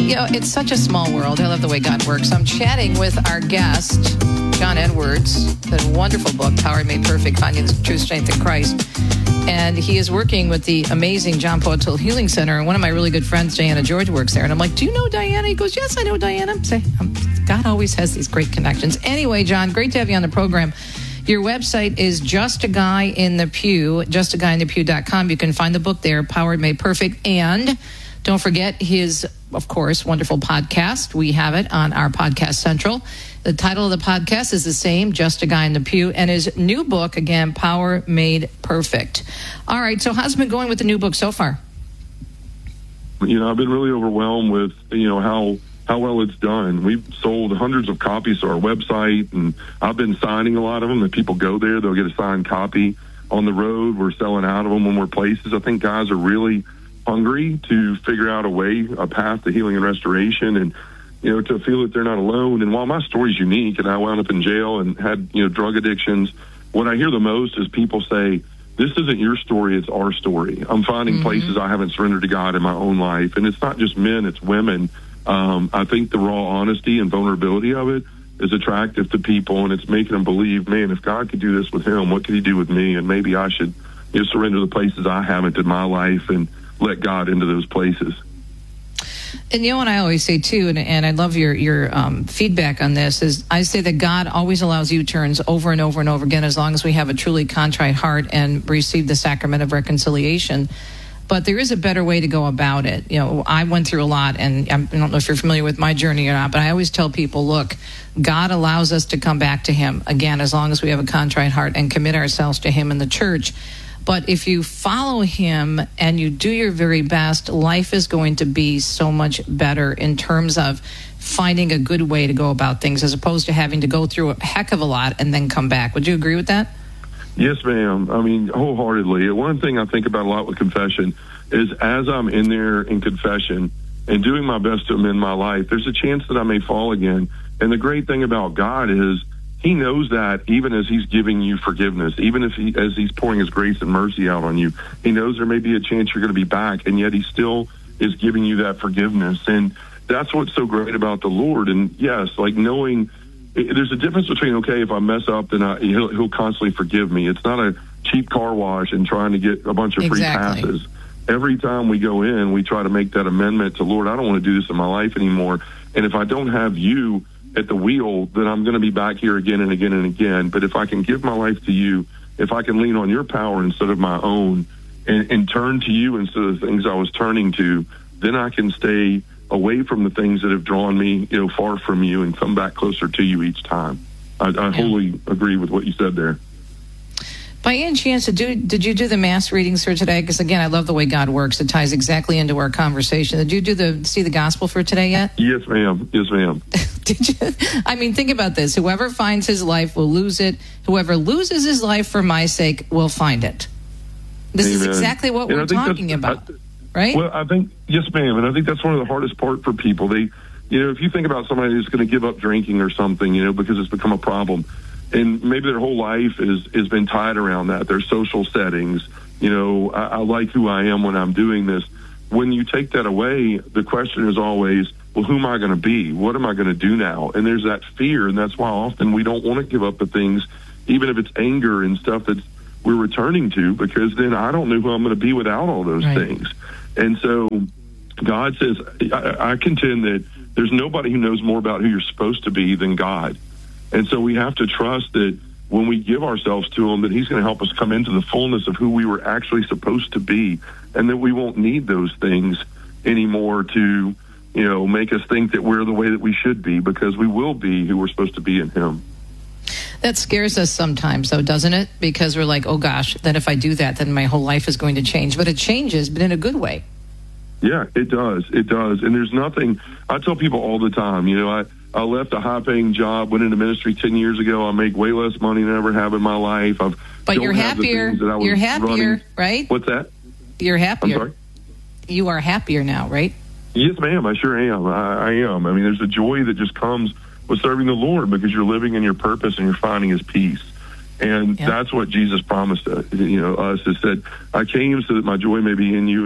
You know, it's such a small world. I love the way God works. I'm chatting with our guest, John Edwards, the wonderful book, Power Made Perfect, Finding True Strength in Christ. And he is working with the amazing John Poatil Healing Center. And one of my really good friends, Diana George, works there. And I'm like, do you know Diana? He goes, yes, I know Diana. God always has these great connections. Anyway, John, great to have you on the program. Your website is Just a Guy in the Pew, justaguyinthepew.com. You can find the book there, Power Made Perfect. And don't forget his, of course, wonderful podcast. We have it on our Podcast Central. The title of the podcast is the same, Just a Guy in the Pew, and his new book, again, Power Made Perfect. All right, so how's it been going with the new book so far? You know, I've been really overwhelmed with, how well it's done. We've sold hundreds of copies to our website, and I've been signing a lot of them. If people go there, they'll get a signed copy. On the road, we're selling out of them when we're places. I think guys are really hungry to figure out a path to healing and restoration, and to feel that they're not alone. And while my story's unique, and I wound up in jail and had drug addictions, what I hear the most is people say, this isn't your story, it's our story. I'm finding places I haven't surrendered to God in my own life, and it's not just men, it's women. I think the raw honesty and vulnerability of it is attractive to people, and it's making them believe, man, if God could do this with him, what could he do with me? And maybe I should surrender the places I haven't in my life and let God into those places. And what I always say too, and I love your feedback on this, is I say that God always allows U-turns over and over and over again as long as we have a truly contrite heart and receive the sacrament of reconciliation. But there is a better way to go about it. I went through a lot, and I don't know if you're familiar with my journey or not, but I always tell people, look, God allows us to come back to him, again, as long as we have a contrite heart and commit ourselves to him in the church. But if you follow him and you do your very best, life is going to be so much better in terms of finding a good way to go about things as opposed to having to go through a heck of a lot and then come back. Would you agree with that? Yes, ma'am. I mean, wholeheartedly. One thing I think about a lot with confession is as I'm in there in confession and doing my best to amend my life, there's a chance that I may fall again. And the great thing about God is he knows that even as he's giving you forgiveness, even if as he's pouring his grace and mercy out on you, he knows there may be a chance you're going to be back, and yet he still is giving you that forgiveness. And that's what's so great about the Lord. And yes, like knowing there's a difference between, okay, if I mess up, then he'll constantly forgive me. It's not a cheap car wash and trying to get a bunch of free passes. Every time we go in, we try to make that amendment to, Lord, I don't want to do this in my life anymore. And if I don't have you at the wheel, then I'm going to be back here again and again and again. But if I can give my life to you, if I can lean on your power instead of my own and turn to you instead of the things I was turning to, then I can stay away from the things that have drawn me, far from you and come back closer to you each time. I wholly agree with what you said there. By any chance, did you do the mass readings for today? Because again, I love the way God works. It ties exactly into our conversation. Did you see the gospel for today yet? Yes, ma'am. Yes, ma'am. Did you? I mean, think about this. Whoever finds his life will lose it. Whoever loses his life for my sake will find it. This is exactly what we're talking about, right? Well, I think, yes, ma'am. And I think that's one of the hardest part for people. They, if you think about somebody who's going to give up drinking or something, because it's become a problem, and maybe their whole life has been tied around that, their social settings, I like who I am when I'm doing this. When you take that away, the question is always, well, who am I going to be? What am I going to do now? And there's that fear, and that's why often we don't want to give up the things, even if it's anger and stuff that we're returning to, because then I don't know who I'm going to be without all those things. And so God says, I contend that there's nobody who knows more about who you're supposed to be than God. And so we have to trust that when we give ourselves to him, that he's going to help us come into the fullness of who we were actually supposed to be, and that we won't need those things anymore to, make us think that we're the way that we should be, because we will be who we're supposed to be in him. That scares us sometimes, though, doesn't it? Because we're like, oh, gosh, then if I do that, then my whole life is going to change. But it changes, but in a good way. Yeah, it does. It does. And there's nothing, I tell people all the time, I left a high-paying job, went into ministry 10 years ago. I make way less money than I ever have in my life. But you're happier. You're happier, running. Right? What's that? You're happier. I'm sorry? You are happier now, right? Yes, ma'am. I sure am. I am. I mean, there's a joy that just comes with serving the Lord because you're living in your purpose and you're finding his peace. And that's what Jesus promised us. Has said, I came so that my joy may be in you and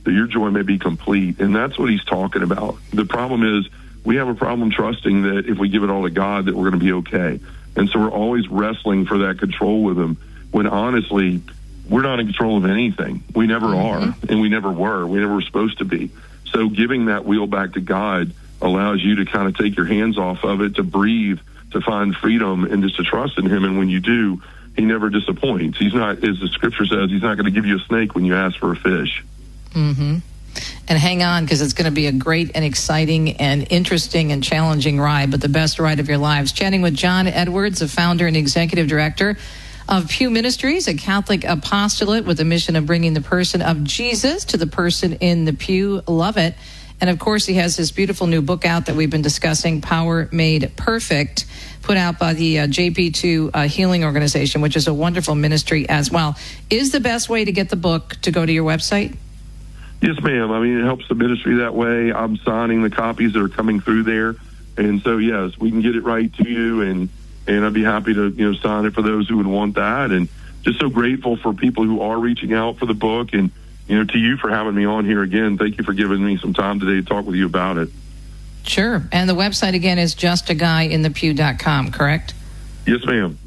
that your joy may be complete. And that's what he's talking about. The problem is we have a problem trusting that if we give it all to God, that we're going to be okay. And so we're always wrestling for that control with him, when honestly, we're not in control of anything. We never are, and we never were. We never were supposed to be. So giving that wheel back to God allows you to kind of take your hands off of it, to breathe, to find freedom, and just to trust in him. And when you do, he never disappoints. He's not, as the scripture says, he's not going to give you a snake when you ask for a fish. Mm-hmm. And hang on, because it's going to be a great and exciting and interesting and challenging ride, but the best ride of your lives. Chatting with John Edwards, the founder and executive director of Pew Ministries, a Catholic apostolate with the mission of bringing the person of Jesus to the person in the pew. Love it. And of course, he has this beautiful new book out that we've been discussing, Power Made Perfect, put out by the JP2 Healing Organization, which is a wonderful ministry as well. Is the best way to get the book to go to your website? Yes, ma'am. I mean, it helps the ministry that way. I'm signing the copies that are coming through there. And so, yes, we can get it right to you, and I'd be happy to, sign it for those who would want that. And just so grateful for people who are reaching out for the book, and, to you for having me on here again. Thank you for giving me some time today to talk with you about it. Sure. And the website, again, is justaguyinthepew.com, correct? Yes, ma'am.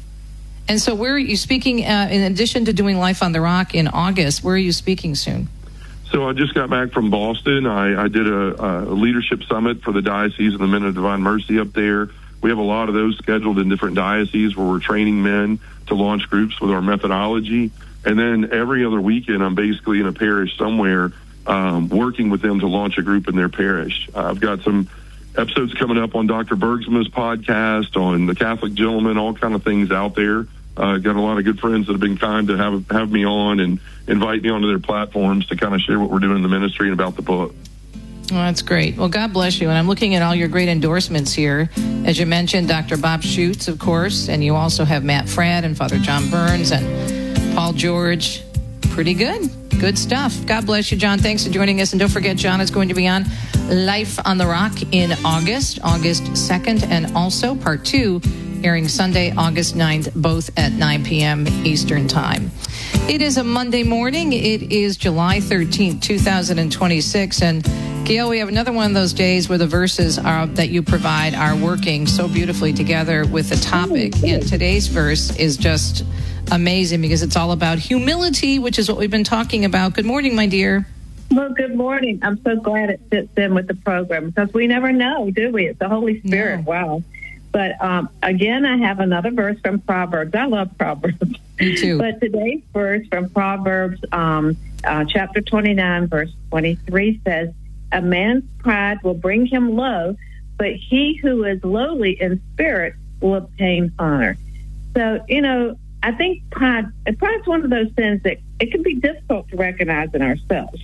And so where are you speaking, in addition to doing Life on the Rock in August, where are you speaking soon? So I just got back from Boston. I did a leadership summit for the Diocese of the Men of Divine Mercy up there. We have a lot of those scheduled in different dioceses where we're training men to launch groups with our methodology. And then every other weekend, I'm basically in a parish somewhere working with them to launch a group in their parish. I've got some episodes coming up on Dr. Bergsma's podcast, on the Catholic Gentleman, all kind of things out there. Got a lot of good friends that have been kind to have me on and invite me onto their platforms to kind of share what we're doing in the ministry and about the book. Well, that's great. Well, God bless you. And I'm looking at all your great endorsements here. As you mentioned, Dr. Bob Schutz, of course, and you also have Matt Fradd and Father John Burns and Paul George. Pretty good. Good stuff. God bless you, John. Thanks for joining us. And don't forget, John is going to be on Life on the Rock in August 2nd, and also Part 2 airing Sunday, August 9th, both at 9 p.m. Eastern Time. It is a Monday morning. It is July 13th, 2026. And Gail, we have another one of those days where the verses that you provide are working so beautifully together with the topic. And today's verse is just amazing because it's all about humility, which is what we've been talking about. Good morning, my dear. Well, good morning. I'm so glad it fits in with the program because we never know, do we? It's the Holy Spirit. No. Wow. But again, I have another verse from Proverbs. I love Proverbs. Me too. But today's verse from Proverbs, chapter 29, verse 23 says, "A man's pride will bring him low, but he who is lowly in spirit will obtain honor." So, I think pride's one of those things that it can be difficult to recognize in ourselves.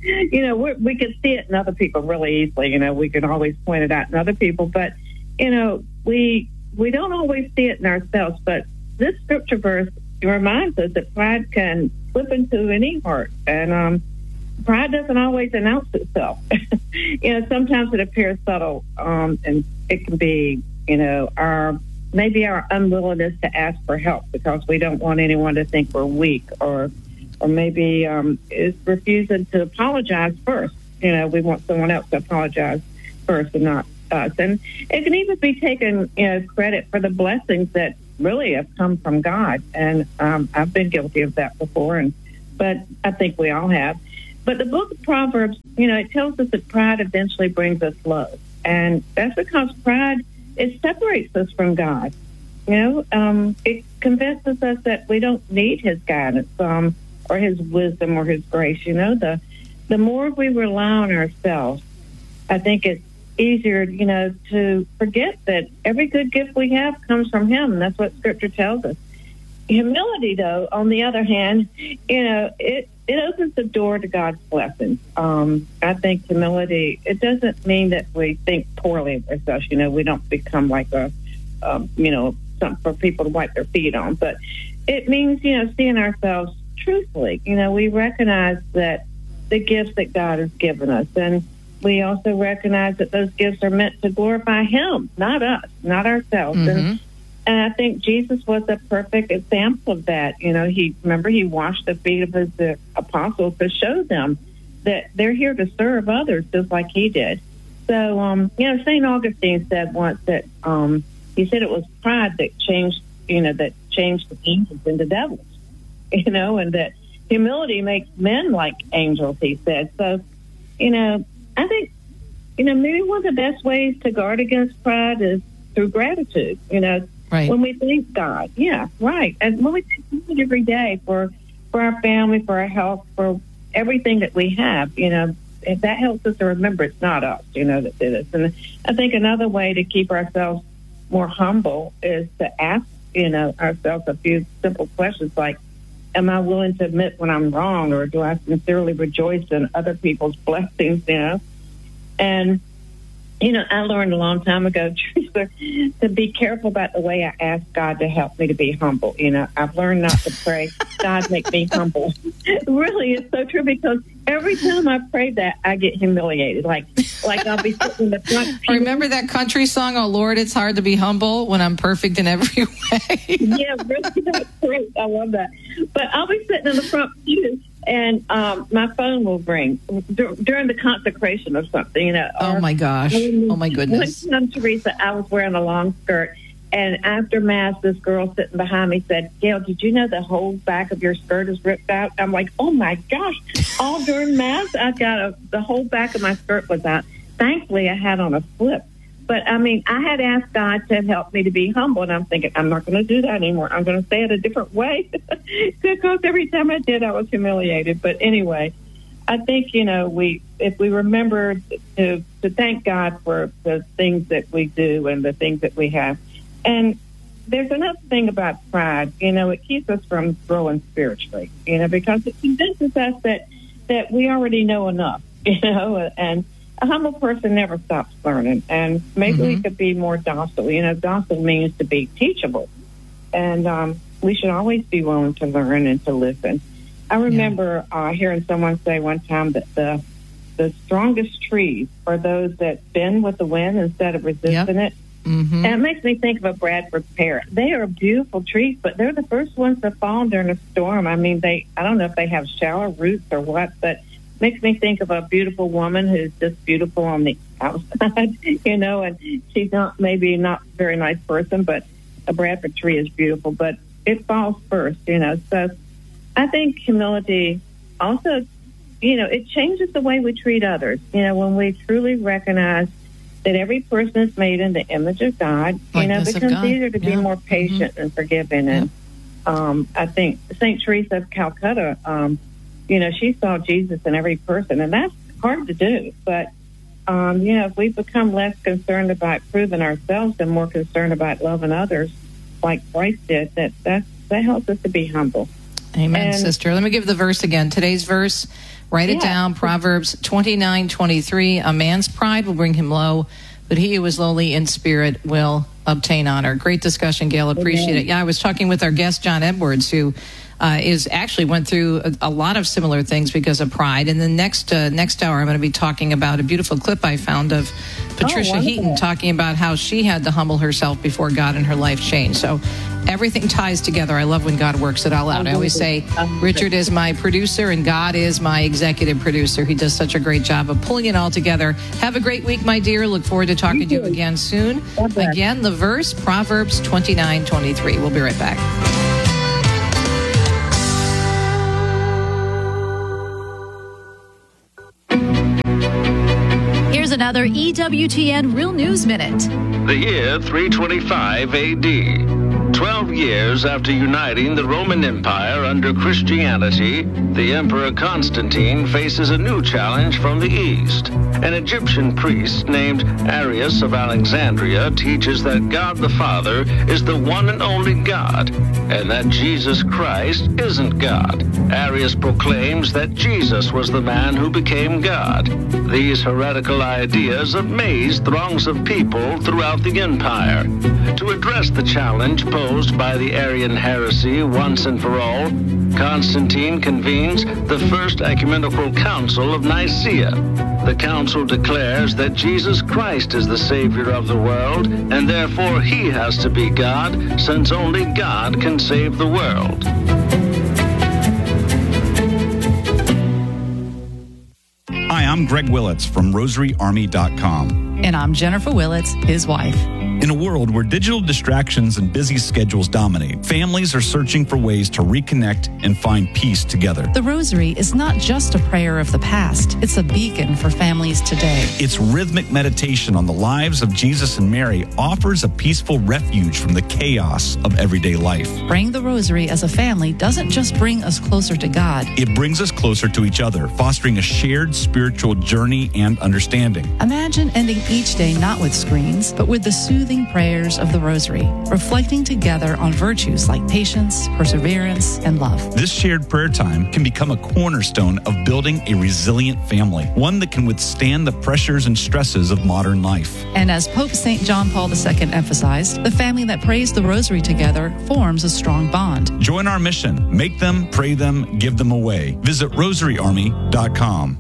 We can see it in other people really easily. We can always point it out in other people, but we don't always see it in ourselves. But this scripture verse reminds us that pride can slip into any heart, and pride doesn't always announce itself. Sometimes it appears subtle, and it can be, our unwillingness to ask for help because we don't want anyone to think we're weak, or maybe is refusing to apologize first. We want someone else to apologize first and not us. And it can even be taken, credit for the blessings that really have come from God. And I've been guilty of that before, but I think we all have. But the book of Proverbs, it tells us that pride eventually brings us low. And that's because pride, it separates us from God. It convinces us that we don't need his guidance or his wisdom or his grace. The more we rely on ourselves, I think it's easier, to forget that every good gift we have comes from him. And that's what Scripture tells us. Humility, though, on the other hand, it opens the door to God's blessings. I think humility, it doesn't mean that we think poorly of ourselves. We don't become like something for people to wipe their feet on. But it means, seeing ourselves truthfully. We recognize that the gifts that God has given us, and we also recognize that those gifts are meant to glorify him, not us, not ourselves. Mm-hmm. And I think Jesus was a perfect example of that. He washed the feet of his apostles to show them that they're here to serve others just like he did. So, St. Augustine said once that he said it was pride that changed the angels into devils, and that humility makes men like angels, he said. So, I think, maybe one of the best ways to guard against pride is through gratitude, right. When we thank God. Yeah, right. And when we thank God every day for our family, for our health, for everything that we have, if that helps us to remember it's not us, that did it. And I think another way to keep ourselves more humble is to ask, ourselves a few simple questions like, am I willing to admit when I'm wrong, or do I sincerely rejoice in other people's blessings, And, I learned a long time ago, Teresa, to be careful about the way I ask God to help me to be humble. I've learned not to pray, God, make me humble. Really, it's so true, because every time I pray that, I get humiliated. Like I'll be sitting in the front pew. Remember that country song, "Oh, Lord, it's hard to be humble when I'm perfect in every way"? Yeah, really, that's great. I love that. But I'll be sitting in the front pew, and my phone will ring during the consecration or something, Oh, my gosh. Oh, my goodness. One time, Teresa, I was wearing a long skirt, and after Mass, this girl sitting behind me said, "Gail, did you know the whole back of your skirt is ripped out?" I'm like, oh, my gosh. All during Mass, I got the whole back of my skirt was out. Thankfully, I had on a slip. But, I had asked God to help me to be humble, and I'm thinking, I'm not going to do that anymore. I'm going to say it a different way, because every time I did, I was humiliated. But anyway, I think, if we remember to thank God for the things that we do and the things that we have. And there's another thing about pride, it keeps us from growing spiritually, because it convinces us that we already know enough, and a humble person never stops learning, and maybe we could be more docile. Docile means to be teachable, and we should always be willing to learn and to listen. I remember hearing someone say one time that the strongest trees are those that bend with the wind instead of resisting it. Mm-hmm. And it makes me think of a Bradford pear. They are beautiful trees, but they're the first ones to fall during a storm. I don't know if they have shallow roots or what, but makes me think of a beautiful woman who's just beautiful on the outside, and she's not a very nice person, but a Bradford tree is beautiful, but it falls first, So I think humility also, it changes the way we treat others. When we truly recognize that every person is made in the image of God, it becomes easier to be more patient and forgiving. And I think St. Teresa of Calcutta, she saw Jesus in every person, and that's hard to do. But, if we become less concerned about proving ourselves and more concerned about loving others like Christ did, that helps us to be humble. Amen, sister. Let me give the verse again. Today's verse, write it down, Proverbs 29:23. A man's pride will bring him low, but he who is lowly in spirit will obtain honor. Great discussion, Gail. Appreciate it. Yeah, I was talking with our guest, John Edwards, who went through a lot of similar things because of pride. And then next hour, I'm going to be talking about a beautiful clip I found of Patricia Heaton talking about how she had to humble herself before God and her life changed. So everything ties together. I love when God works it all out. I always say Richard is my producer and God is my executive producer. He does such a great job of pulling it all together. Have a great week, my dear. Look forward to talking to you again soon. Again, the verse, Proverbs 29:23. We'll be right back. Another EWTN Real News Minute. The year 325 AD. 12 years after uniting the Roman Empire under Christianity, the Emperor Constantine faces a new challenge from the East. An Egyptian priest named Arius of Alexandria teaches that God the Father is the one and only God, and that Jesus Christ isn't God. Arius proclaims that Jesus was the man who became God. These heretical ideas amazed throngs of people throughout the empire. To address the challenge posed by the Arian heresy once and for all, Constantine convenes the First Ecumenical Council of Nicaea. The council declares that Jesus Christ is the Savior of the world, and therefore he has to be God, since only God can save the world. I'm Greg Willits from RosaryArmy.com. And I'm Jennifer Willits, his wife. In a world where digital distractions and busy schedules dominate, families are searching for ways to reconnect and find peace together. The Rosary is not just a prayer of the past. It's a beacon for families today. Its rhythmic meditation on the lives of Jesus and Mary offers a peaceful refuge from the chaos of everyday life. Praying the Rosary as a family doesn't just bring us closer to God. It brings us closer to each other, fostering a shared spiritual journey and understanding. Imagine ending each day not with screens, but with the soothing prayers of the Rosary, reflecting together on virtues like patience, perseverance, and love. This shared prayer time can become a cornerstone of building a resilient family, one that can withstand the pressures and stresses of modern life. And as Pope St. John Paul II emphasized, the family that prays the Rosary together forms a strong bond. Join our mission. Make them, pray them, give them away. Visit RosaryArmy.com.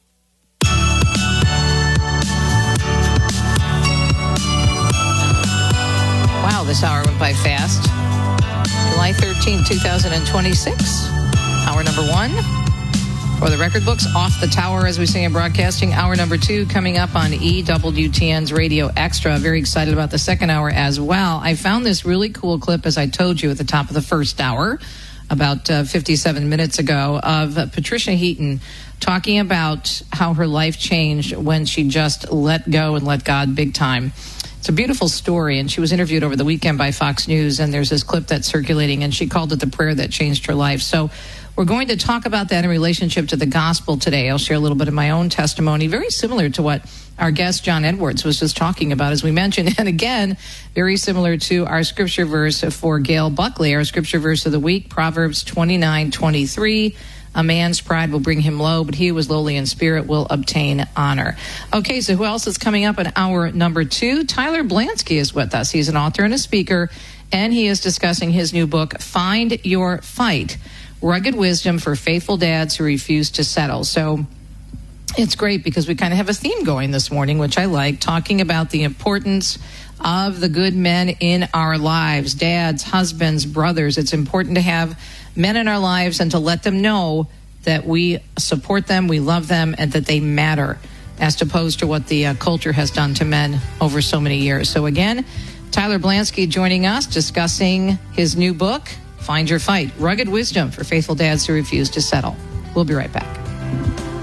Wow, this hour went by fast. July 13, 2026. Hour number 1. For the record books, Off the Tower, as we say in broadcasting. Hour number 2 coming up on EWTN's Radio Extra. Very excited about the second hour as well. I found this really cool clip, as I told you at the top of the first hour, about 57 minutes ago, of Patricia Heaton talking about how her life changed when she just let go and let God big time. It's a beautiful story, and she was interviewed over the weekend by Fox News, and there's this clip that's circulating, and she called it the prayer that changed her life. So we're going to talk about that in relationship to the gospel today. I'll share a little bit of my own testimony, very similar to what our guest John Edwards was just talking about, as we mentioned, and again, very similar to our scripture verse for Gail Buckley. Our scripture verse of the week, Proverbs 29:23. A man's pride will bring him low, but he who is lowly in spirit will obtain honor. Okay, so who else is coming up in hour number 2? Tyler Blansky is with us. He's an author and a speaker, and he is discussing his new book, Find Your Fight, Rugged Wisdom for Faithful Dads Who Refuse to Settle. So it's great because we kind of have a theme going this morning, which I like, talking about the importance of the good men in our lives, dads, husbands, brothers. It's important to have men in our lives and to let them know that we support them, we love them, and that they matter, as opposed to what the culture has done to men over so many years. So again, Tyler Blansky joining us, discussing his new book, Find Your Fight, Rugged Wisdom for Faithful Dads Who Refuse to Settle. We'll be right back.